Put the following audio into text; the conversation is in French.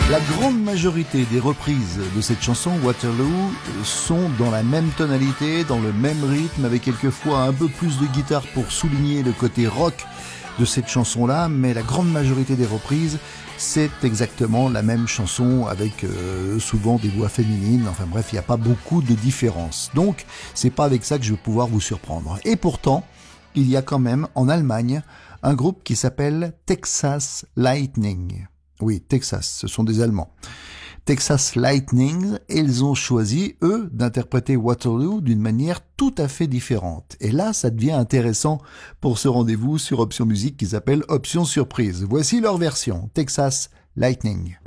La grande majorité des reprises de cette chanson Waterloo sont dans la même tonalité, dans le même rythme, avec quelquefois un peu plus de guitare pour souligner le côté rock de cette chanson-là, mais la grande majorité des reprises, c'est exactement la même chanson avec souvent des voix féminines. Enfin bref, il n'y a pas beaucoup de différence. Donc, c'est pas avec ça que je vais pouvoir vous surprendre. Et pourtant, il y a quand même en Allemagne un groupe qui s'appelle Texas Lightning. Oui, Texas, ce sont des Allemands. Texas Lightning, et ils ont choisi, eux, d'interpréter Waterloo d'une manière tout à fait différente. Et là, ça devient intéressant pour ce rendez-vous sur Option Musique qui s'appelle Option Surprise. Voici leur version, Texas Lightning.